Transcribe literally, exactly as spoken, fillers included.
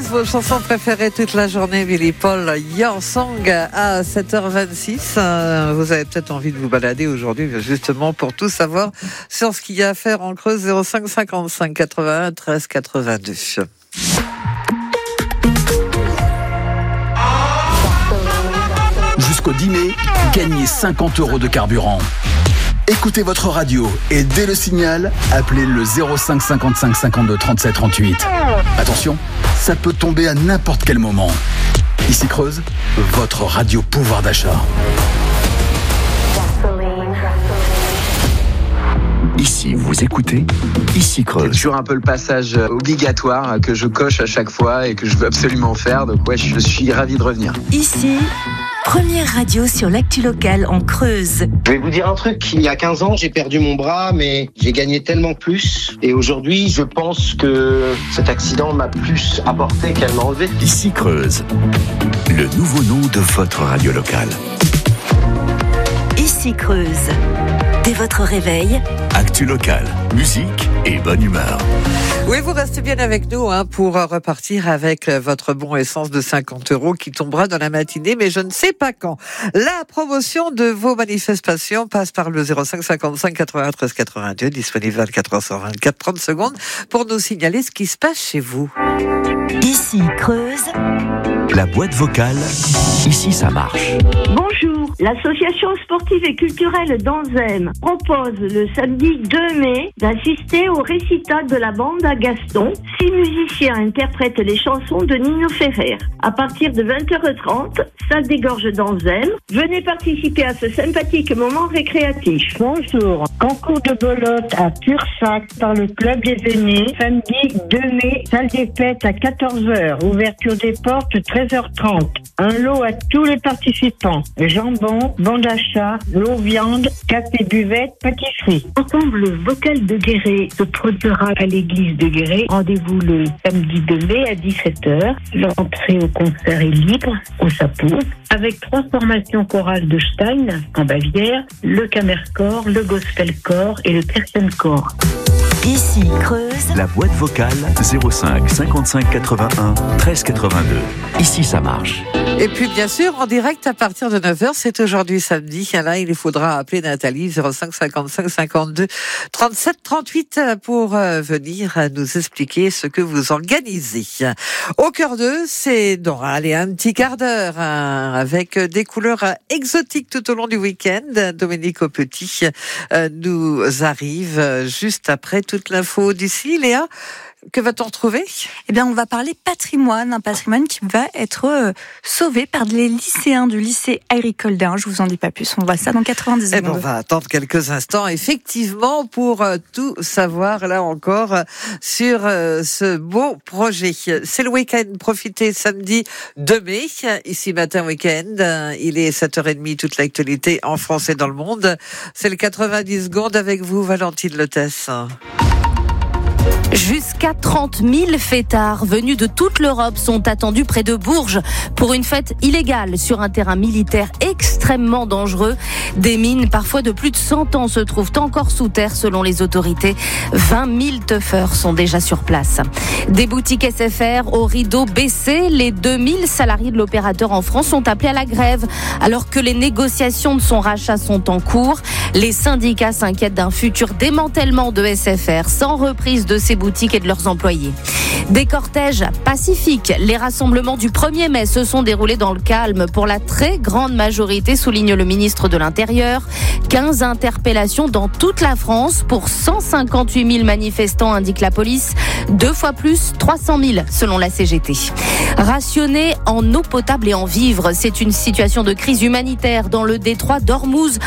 Creuse, vos chansons préférées toute la journée, Billy Paul, Your Song à sept heures vingt-six. Vous avez peut-être envie de vous balader aujourd'hui, justement, pour tout savoir sur ce qu'il y a à faire en Creuse. Zéro cinq cinquante-cinq quatre-vingt-un treize quatre-vingt-deux. Jusqu'au dix mai, gagnez cinquante euros de carburant. Écoutez votre radio et dès le signal, appelez le zéro cinq cinquante-cinq cinquante-deux trente-sept trente-huit. Attention, ça peut tomber à n'importe quel moment. Ici Creuse, votre radio pouvoir d'achat. Ici, vous écoutez Ici Creuse. C'est toujours un peu le passage obligatoire que je coche à chaque fois et que je veux absolument faire. Donc ouais, je suis ravi de revenir. Ici, première radio sur l'actu locale en Creuse. Je vais vous dire un truc, il y a quinze ans, j'ai perdu mon bras, mais j'ai gagné tellement plus. Et aujourd'hui, je pense que cet accident m'a plus apporté qu'elle m'a enlevé. Ici Creuse, le nouveau nom de votre radio locale. Ici Creuse. Dès votre réveil, actu locale, musique et bonne humeur. Oui, vous restez bien avec nous hein, pour repartir avec votre bon essence de cinquante euros qui tombera dans la matinée, mais je ne sais pas quand. La promotion de vos manifestations passe par le zéro cinq cinquante-cinq quatre-vingt-un treize quatre-vingt-deux, disponible vingt-quatre heures sur vingt-quatre, trente secondes, pour nous signaler ce qui se passe chez vous. Ici Creuse, la boîte vocale, ici ça marche. Bonjour, l'association sportive et culturelle d'Anzem propose le samedi deux mai d'assister au récital de la bande à Gaston. Six musiciens interprètent les chansons de Nino Ferrer. À partir de vingt heures trente, salle des Gorges d'Anzem. Venez participer à ce sympathique moment récréatif. Bonjour, concours de belote à Pursac par le club des Vénés. Samedi deux mai, salle des fêtes à quatorze heures. Ouverture des portes treize heures trente. Un lot à tous les participants. Jambon, bon d'achat, l'eau viande, café buvette, pâtisserie. Ensemble vocal de Guéret se produira à l'église de Guéret. Rendez-vous le samedi deux mai à dix-sept heures. L'entrée au concert est libre, au chapeau, avec trois formations chorales de Stein, en Bavière, le Kammerchor, le Gospelchor et le Kirchenchor. Ici Creuse, la boîte vocale zéro cinq cinquante-cinq quatre-vingt-un treize quatre-vingt-deux. Ici ça marche. Et puis bien sûr, en direct à partir de neuf heures, c'est aujourd'hui samedi. Là, il faudra appeler Nathalie zéro cinq cinquante-cinq cinquante-deux trente-sept trente-huit pour venir nous expliquer ce que vous organisez. Au cœur d'eux, c'est donc allez un petit quart d'heure hein, avec des couleurs exotiques tout au long du week-end. Dominique Aupetit euh, nous arrive juste après toute l'info d'ici. Léa, que va-t-on retrouver ? Eh bien, on va parler patrimoine, un patrimoine qui va être euh, sauvé par les lycéens du lycée agricole d'Ain. Je vous en dis pas plus, on voit ça dans quatre-vingt-dix secondes. Eh ben, on va attendre quelques instants, effectivement, pour euh, tout savoir, là encore, euh, sur euh, ce beau projet. C'est le week-end, profitez samedi deux mai, ici matin week-end. Euh, il est sept heures trente, toute l'actualité en France et dans le monde. C'est le quatre-vingt-dix secondes avec vous, Valentine Lotès. Jusqu'à trente mille fêtards venus de toute l'Europe sont attendus près de Bourges pour une fête illégale sur un terrain militaire extrêmement dangereux. Des mines, parfois de plus de cent ans, se trouvent encore sous terre selon les autorités. vingt mille teufeurs sont déjà sur place. Des boutiques S F R au rideau baissé. Les deux mille salariés de l'opérateur en France sont appelés à la grève alors que les négociations de son rachat sont en cours. Les syndicats s'inquiètent d'un futur démantèlement de S F R sans reprise de ces boutiques et de leurs employés. Des cortèges pacifiques. Les rassemblements du premier mai se sont déroulés dans le calme pour la très grande majorité, souligne le ministre de l'Intérieur. quinze interpellations dans toute la France pour cent cinquante-huit mille manifestants, indique la police. Deux fois plus, trois cent mille selon la C G T. Rationner en eau potable et en vivres, c'est une situation de crise humanitaire dans le détroit d'Ormuz.